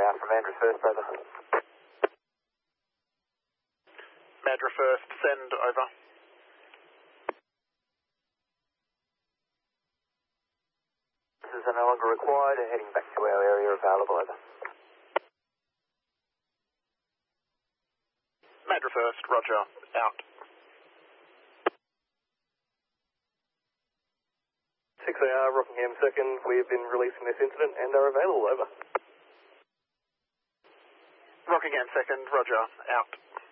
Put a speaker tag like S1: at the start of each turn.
S1: AR from Andrew First, over.
S2: Madra First, send, over.
S1: This is no longer required and heading back to our area available, over.
S2: Madra First, roger, out.
S1: 6AR, Rockingham 2nd, we have been releasing this incident and are available, over.
S2: Rockingham 2nd, roger, out.